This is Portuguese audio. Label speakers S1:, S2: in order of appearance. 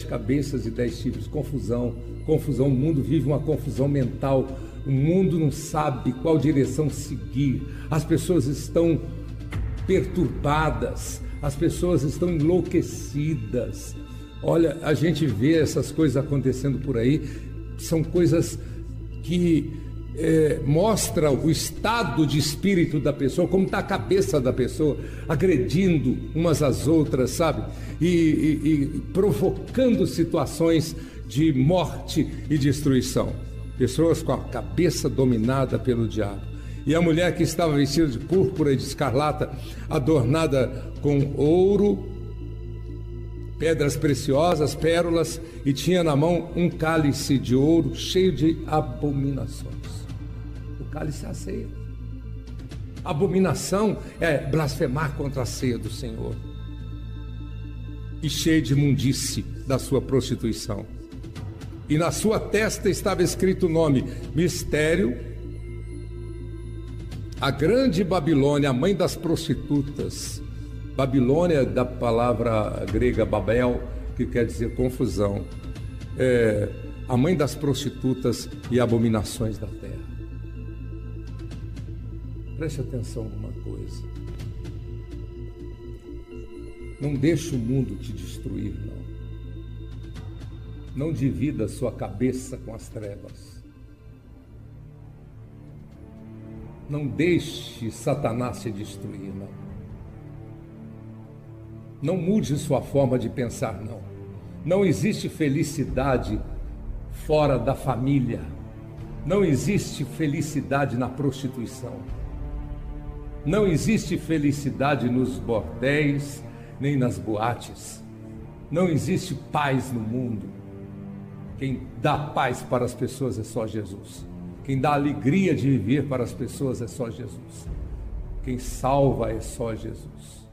S1: cabeças e 10 chifres. Confusão, confusão. O mundo vive uma confusão mental. O mundo não sabe qual direção seguir. As pessoas estão perturbadas. As pessoas estão enlouquecidas. Olha, a gente vê essas coisas acontecendo por aí. São coisas que mostram o estado de espírito da pessoa, como está a cabeça da pessoa, agredindo umas às outras, sabe? E provocando situações de morte e destruição. Pessoas com a cabeça dominada pelo diabo. E a mulher que estava vestida de púrpura e de escarlata, adornada com ouro, pedras preciosas, pérolas, e tinha na mão um cálice de ouro cheio de abominações. O cálice é a ceia. Abominação é blasfemar contra a ceia do Senhor. E cheio de imundície da sua prostituição. E na sua testa estava escrito o nome: Mistério, a grande Babilônia, a mãe das prostitutas. Babilônia, da palavra grega Babel, que quer dizer confusão. A mãe das prostitutas e abominações da terra. Preste atenção numa coisa. Não deixe o mundo te destruir, não. Não divida a sua cabeça com as trevas. Não deixe Satanás te destruir, não. Não mude sua forma de pensar, não. Não existe felicidade fora da família. Não existe felicidade na prostituição. Não existe felicidade nos bordéis, nem nas boates. Não existe paz no mundo. Quem dá paz para as pessoas é só Jesus. Quem dá alegria de viver para as pessoas é só Jesus. Quem salva é só Jesus.